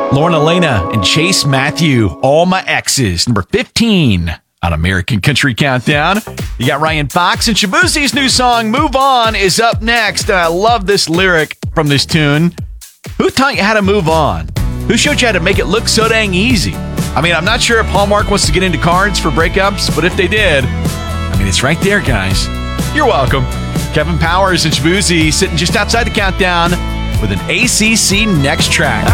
Lauren Elena and Chase Matthew, All My Exes, number 15 on American Country Countdown. You got Ryan Fox and Shabuzi's new song, Move On, is up next. And I love this lyric from this tune. Who taught you how to move on? Who showed you how to make it look so dang easy? I mean, I'm not sure if Hallmark wants to get into cards for breakups, but if they did, I mean, it's right there, guys. You're welcome. Kevin Powers and Shabuzi sitting just outside the countdown with an ACC Next Track.